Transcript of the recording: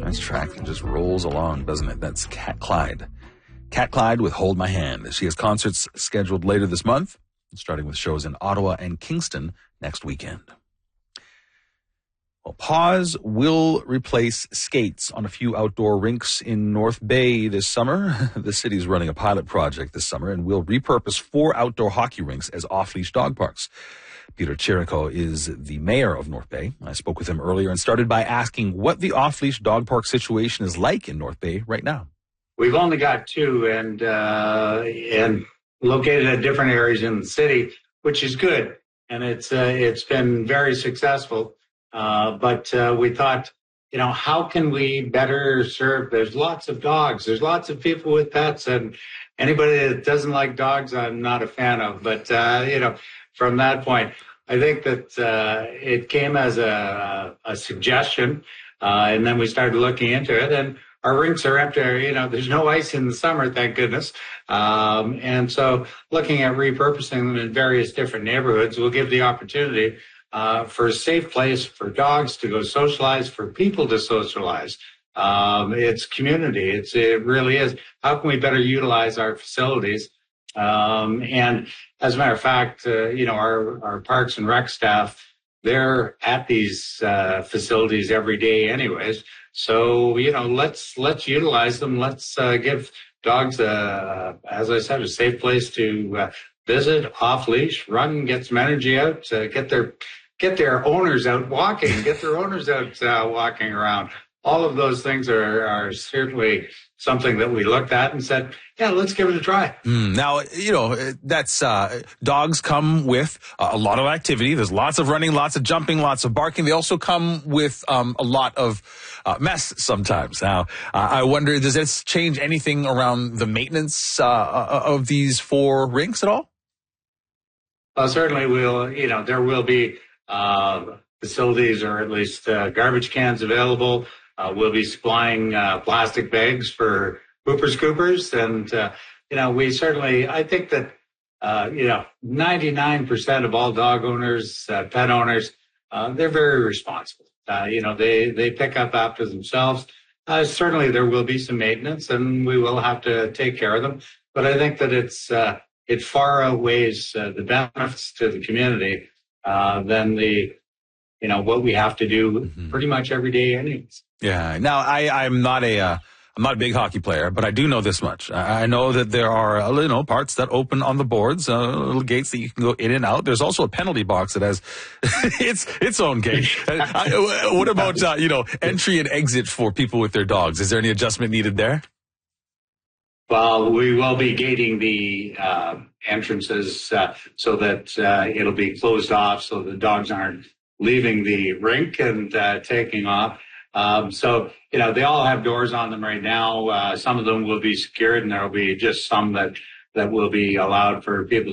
Nice track that just rolls along, doesn't it? That's Cat Clyde. Cat Clyde with Hold My Hand. She has concerts scheduled later this month, starting with shows in Ottawa and Kingston next weekend. Well, Paws will replace skates on a few outdoor rinks in North Bay this summer. The city's running a pilot project this summer and will repurpose 4 outdoor hockey rinks as off-leash dog parks. Peter Chirico is the mayor of North Bay. I spoke with him earlier and started by asking what the off-leash dog park situation is like in North Bay right now. We've only got 2 and located at different areas in the city, which is good. And it's been very successful. But we thought, how can we better serve? There's lots of dogs. There's lots of people with pets, and anybody that doesn't like dogs, I'm not a fan of. But, from that point, I think that it came as a suggestion, and then we started looking into it. And our rinks are empty. There's no ice in the summer, thank goodness. And so looking at repurposing them in various different neighborhoods will give the opportunity for a safe place for dogs to go socialize, for people to socialize. It's community. It really is. How can we better utilize our facilities? And as a matter of fact, our Parks and Rec staff, they're at these facilities every day anyways. So, let's utilize them. Let's give dogs, as I said, a safe place to visit, off leash, run, get some energy out, get their owners out walking, get their owners out walking around. All of those things are certainly something that we looked at and said, yeah, let's give it a try. Now, that's dogs come with a lot of activity. There's lots of running, lots of jumping, lots of barking. They also come with a lot of mess sometimes. Now, I wonder, does this change anything around the maintenance of these 4 rinks at all? Well, certainly there will be facilities or at least garbage cans available. We'll be supplying plastic bags for pooper scoopers. And, we certainly, I think that, 99% of all dog owners, pet owners, they're very responsible. They pick up after themselves. Certainly there will be some maintenance and we will have to take care of them. But I think that it far outweighs the benefits to the community than what we have to do pretty much every day anyways. Yeah. Now, I'm not a big hockey player, but I do know this much. I know that there are, parts that open on the boards, little gates that you can go in and out. There's also a penalty box that has its own gate. What about, entry and exit for people with their dogs? Is there any adjustment needed there? Well, we will be gating the entrances so that it'll be closed off so the dogs aren't leaving the rink and taking off. So, they all have doors on them right now. Some of them will be secured and there will be just some that will be allowed for people